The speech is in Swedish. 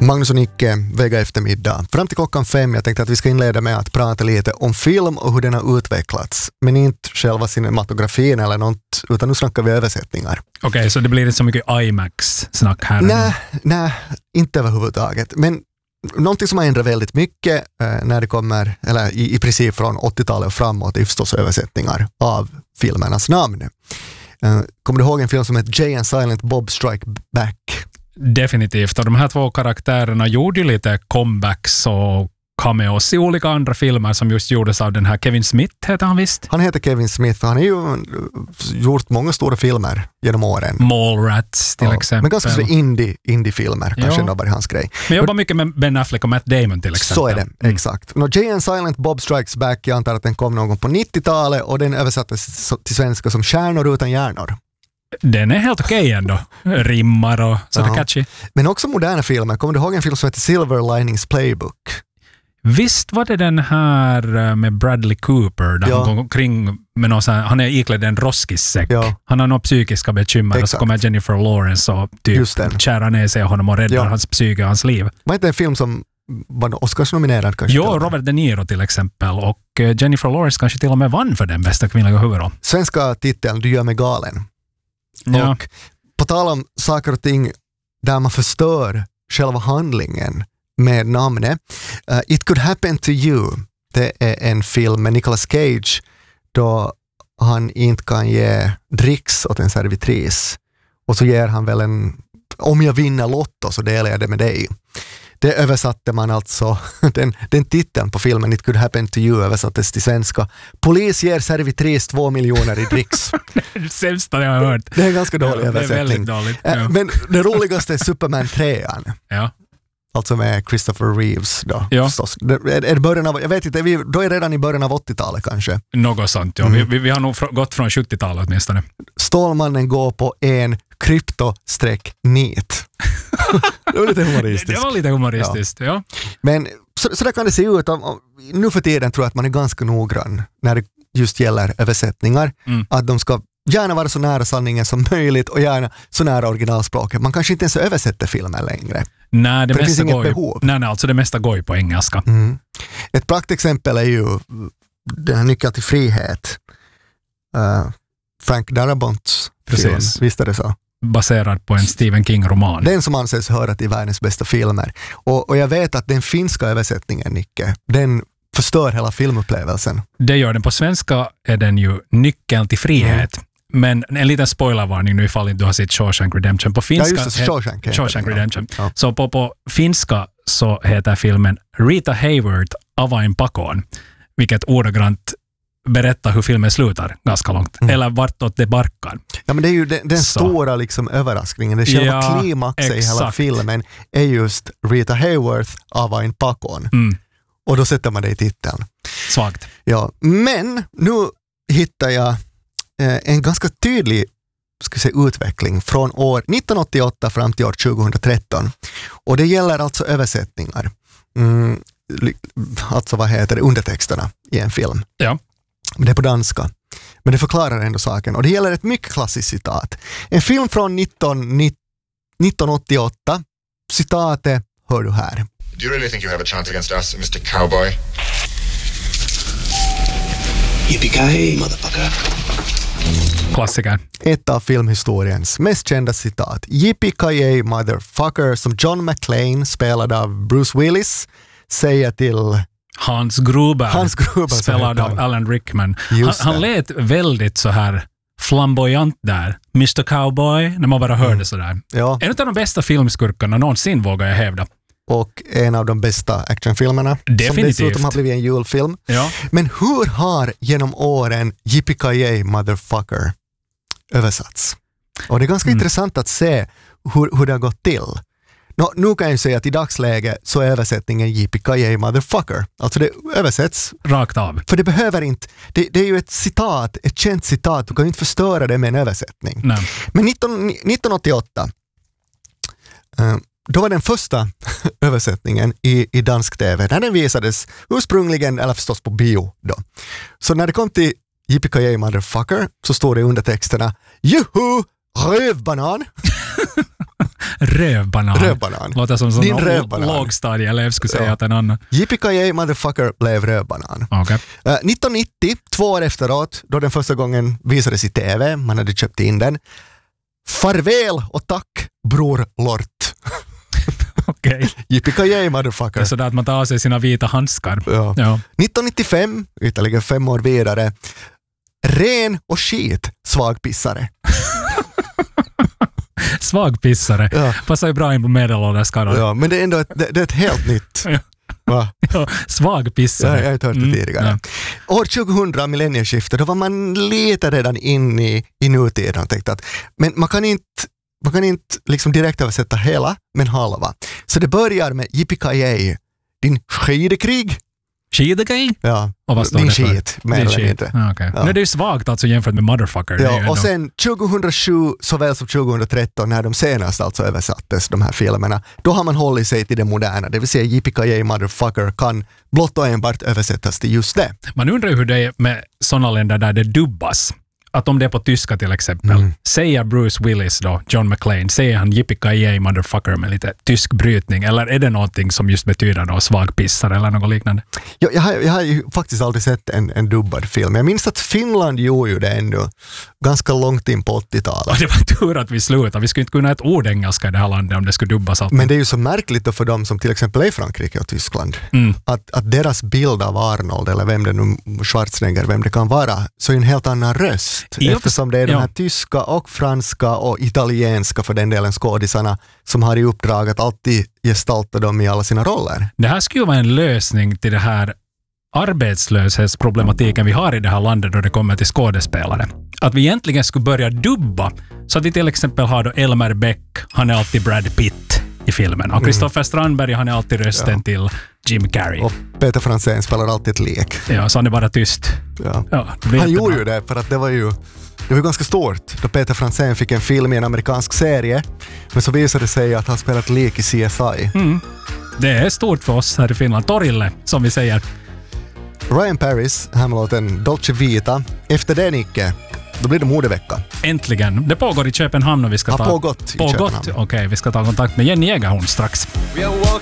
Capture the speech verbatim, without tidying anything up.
Magnus och Nicke, Vega eftermiddag. Fram till klockan fem, jag tänkte att vi ska inleda med att prata lite om film och hur den har utvecklats. Men inte själva cinematografin eller något, utan nu snackar vi översättningar. Okej, okay, så det blir inte så mycket IMAX-snack här? Nej, nej, inte överhuvudtaget. Men någonting som har ändrat väldigt mycket eh, när det kommer, eller i, i princip från åttiotalet och framåt, är förstås översättningar av filmernas namn. Eh, kommer du ihåg en film som heter Jay and Silent Bob Strike Back? Definitivt, och de här två karaktärerna gjorde ju lite comebacks och cameos i olika andra filmer som just gjordes av den här Kevin Smith, heter han visst? Han heter Kevin Smith och han har ju gjort många stora filmer genom åren. Mallrats till ja, exempel. Men ganska så indie, indie-filmer, kanske ja. Var hans grej. Men jag jobbar mycket med Ben Affleck och Matt Damon till exempel. Så är det, mm. exakt. No, Jay and Silent Bob Strikes Back, jag antar att den kom någon gång på nittiotalet och den översattes till svenska som Stjärnor utan hjärnor. Den är helt okej okay ändå. Rimmar och så ja. Catchy. Men också moderna filmer. Kommer du ihåg en film som heter Silver Linings Playbook? Visst var det den här med Bradley Cooper där ja. Han går omkring med någon sån här, han är iklädd en roskissäck. Ja. Han har några psykiska bekymmer. Exakt. Och så kommer Jennifer Lawrence och typ kärar ner sig honom och räddar ja. Hans psyke och hans liv. Var inte en film som var Oscars-nominerad kanske? Jo, Robert De Niro till exempel och Jennifer Lawrence kanske till och med vann för den bästa kvinnliga huvudroll. Svenska titeln Du gör mig galen. Ja. Och på tal om saker och ting där man förstör själva handlingen med namnet. Uh, It Could Happen to You. Det är en film med Nicolas Cage då han inte kan ge dricks åt en servitris. Och så ger han väl en, om jag vinner lotto så delar jag det med dig. Det översatte man alltså, den, den titeln på filmen It Could Happen to You översattes till svenska. Polis ger servitris två miljoner i dricks. Det sämsta jag har hört. Det är en ganska dålig ja, översättning. Det är väldigt dåligt. Ja. Men det roligaste är Superman trean. Ja. Alltså med Christopher Reeves då, ja. Förstås. Det, är, är början av, jag vet inte, vi, då är det redan i början av åttiotalet kanske. Något sånt, ja. Mm. Vi, vi, vi har nog fr- gått från sjuttiotalet åtminstone. Stålmannen går på en krypto-nit. Det var lite humoristiskt. Det var lite humoristiskt, ja. ja. Men så, så där kan det se ut. Nu för tiden tror jag att man är ganska noggrann när det just gäller översättningar. Mm. Att de ska gärna vara så nära sanningen som möjligt och gärna så nära originalspråket. Man kanske inte ens översätter filmer längre. Nej, det, det mesta finns går inget ju, behov. Nej, nej, alltså det mesta går ju på engelska. Mm. Ett praktexempel är ju den här Nyckeln till frihet. Uh, Frank Darabont's film. Visst är det så? Baserad på en Stephen King-roman. Den som anses höra till världens bästa filmer. Och, och jag vet att den finska översättningen, Nicke, den förstör hela filmupplevelsen. Det gör den. På svenska är den ju Nyckeln till frihet. Mm. Men en liten spoilervarning nu ifall du har sett Shawshank Redemption. På finska, ja, just det, Shawshank, he- Shawshank Redemption. Ja. Så på, på finska så heter filmen Rita Hayworth avain pakoon, vilket ordagrant berättar hur filmen slutar ganska långt. Mm. Eller vartåt det barkar. Ja, men det är ju den, den stora liksom överraskningen. Det själva ja, klimaxet i hela filmen är just Rita Hayworth avain pakoon. Mm. Och då sätter man det i titeln. Svagt. Ja, men nu hittar jag en ganska tydlig ska säga, utveckling från år nittonhundraåttioåtta fram till år tjugohundratretton. Och det gäller alltså översättningar. Mm, alltså vad heter det? Undertexterna i en film. Ja. Det är på danska. Men det förklarar ändå saken. Och det gäller ett mycket klassiskt citat. En film från nittonhundraåttioåtta. Citatet hör du här. Do you really think you have a chance against us, mister Cowboy? Yippee-ki-yay, motherfucker. Klassiker. Ett av filmhistoriens mest kända citat. Yippee-ki-yay, motherfucker, som John McClane, spelad av Bruce Willis, säger till Hans Gruber, Hans Gruber spelad av Alan Rickman. Han, han lät väldigt så här flamboyant där. mister Cowboy, när man bara hörde mm. sådär. Ja. En av de bästa filmskurkarna någonsin, vågar jag hävda. Och en av de bästa actionfilmerna. Definitivt. Som dessutom har blivit en julfilm. Ja. Men hur har genom åren Yippee-ki-yay, motherfucker översatts? Och det är ganska mm. intressant att se hur, hur det har gått till. Nå, nu kan jag säga att i dagsläget så är översättningen Yippee-ki-yay, motherfucker. Alltså det översätts rakt av. För det behöver inte, det, det är ju ett citat, ett känt citat. Du kan ju inte förstöra det med en översättning. Nej. Men nitton, nittonhundraåttioåtta uh, då var den första översättningen i, i dansk tv. När den visades ursprungligen, eller förstås på bio då. Så när det kom till Yippee-ki-yay, motherfucker så står det under texterna Juhu, rövbanan. Rövbanan. Rövbanan. Låter som sån Din rövbanan. lågstadieelev skulle säga att en annan. Yippee-ki-yay motherfucker blev rövbanan. Okay. Uh, nittonhundranittio, två år efteråt, då den första gången visades i T V, man hade köpt in den. Farväl och tack, bror Lort. Okej. Okay. Yippee-ki-yay motherfucker. Det är sådär att man tar av sig sina vita handskar. Ja. Ja. nittonhundranittiofem, ytterligare fem år vidare. Ren och skit, svagpissare. Svagpissare. Ja. Passar ju bra in på medelålderskaror. Ja, men det är ändå ett, det, det är ett helt nytt. Va? Ja, svagpissare. Ja, jag har inte hört det tidigare. Mm, ja. År tjugohundra, millennieskiftet, då var man lite redan in i, i nutiden och tänkte att men man kan inte man kan inte liksom direkt översätta hela, men halva. Så det börjar med Yippee-ki-yay, din skidekrig. Skidekrig? Ja, och vad står din det för? skit, mer eller mindre. Ah, okay. ja. Men det är ju svagt alltså jämfört med motherfucker. Ja, och sen tjugohundrasju såväl som tjugotretton när de senast alltså översattes, de här filmerna, då har man hållit sig till det moderna, det vill säga Yippee-ki-yay motherfucker kan blott och enbart översättas till just det. Man undrar ju hur det är med sådana länder där det dubbas. Att om det är på tyska till exempel, mm. säger Bruce Willis då, John McClane, säger han Yippee-ki-yay motherfucker med lite tysk brytning, eller är det någonting som just betyder då svagpissare eller något liknande? Jag, jag, har, jag har ju faktiskt aldrig sett en, en dubbad film. Jag minns att Finland gjorde ju det ändå ganska långt in på åttiotalet. Och det var tur att vi slutade. Vi skulle inte kunna ett ord engelska i det här landet om det skulle dubbas allt. Men det är ju så märkligt då för dem som till exempel är i Frankrike och Tyskland. Mm. Att, att deras bild av Arnold, eller vem det nu, Schwarzenegger, vem det kan vara, så är en helt annan röst. I Eftersom det är de här ja. tyska och franska och italienska för den delen skådisarna som har i uppdrag att alltid gestalta dem i alla sina roller. Det här skulle vara en lösning till det här arbetslöshetsproblematiken vi har i det här landet då det kommer till skådespelare. Att vi egentligen skulle börja dubba så att vi till exempel har då Elmer Beck, han är alltid Brad Pitt i filmen. Och Kristoffer mm. Strandberg, han är alltid rösten ja. till Jim Carrey. Och Peter Franzén spelar alltid ett lek. Ja, så han är bara tyst. Ja. Ja, han gjorde ju det för att det var ju det var ganska stort då Peter Franzén fick en film i en amerikansk serie, men så visade det sig att han spelat lek i C S I. Mm. Det är stort för oss här i Finland. Torille, som vi säger. Ryan Paris, här med låten Dolce Vita. Efter det, Nicke, då blir det modevecka. Äntligen. Det pågår i Köpenhamn och vi ska har ta... pågått i pågått. Köpenhamn. Okej, okay, vi ska ta kontakt med Jenny Jägerhorn strax.